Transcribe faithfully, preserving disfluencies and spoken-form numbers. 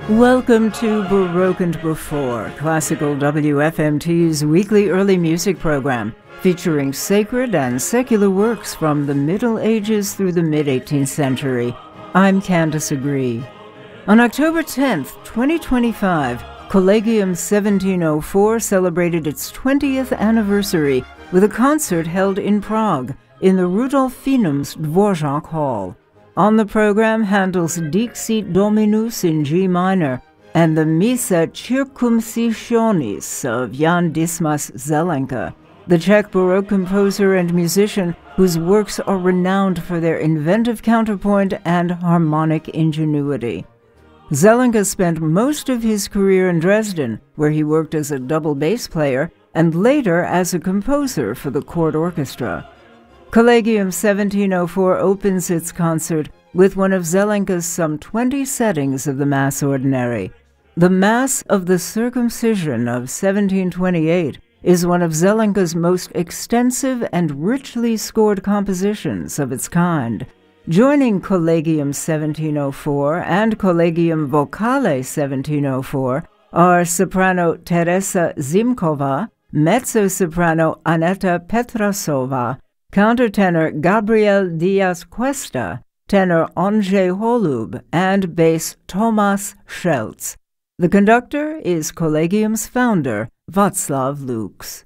Welcome to Baroque and Before, Classical W F M T's weekly early music program, featuring sacred and secular works from the Middle Ages through the mid-eighteenth century. I'm Candace Agree. On October tenth, twenty twenty-five, Collegium seventeen oh four celebrated its twentieth anniversary with a concert held in Prague in the Rudolfinum's Dvorak Hall. On the program, Handel's Dixit Dominus in G minor and the Missa Circumcisionis of Jan Dismas Zelenka, the Czech Baroque composer and musician whose works are renowned for their inventive counterpoint and harmonic ingenuity. Zelenka spent most of his career in Dresden, where he worked as a double bass player and later as a composer for the court orchestra. Collegium seventeen oh four opens its concert with one of Zelenka's some twenty settings of the Mass Ordinary. The Mass of the Circumcision of seventeen twenty-eight is one of Zelenka's most extensive and richly scored compositions of its kind. Joining Collegium seventeen oh four and Collegium Vocale seventeen oh four are soprano Teresa Zimkova, mezzo-soprano Aneta Petrasova, countertenor Gabriel Diaz Cuesta, tenor Andrzej Holub, and bass Thomas Scheltz. The conductor is Collegium's founder, Václav Lux.